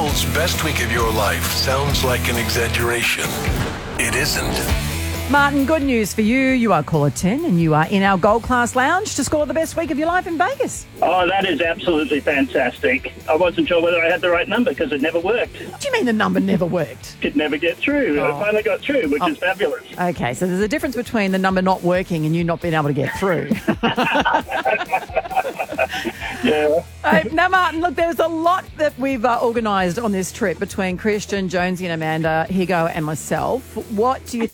world's best week of your life sounds like an exaggeration, it isn't. Martin, good news for you. You are caller 10 and you are in our Gold Class Lounge to score the best week of your life in Vegas. Oh, that is absolutely fantastic. I wasn't sure whether I had the right number because it never worked. What do you mean the number never worked? Could never get through. I finally got through, which is fabulous. Okay, so there's a difference between the number not working and you not being able to get through. Yeah. Now, Martin, look, there's a lot that we've organised on this trip between Christian, Jonesy and Amanda, Higo and myself. What do you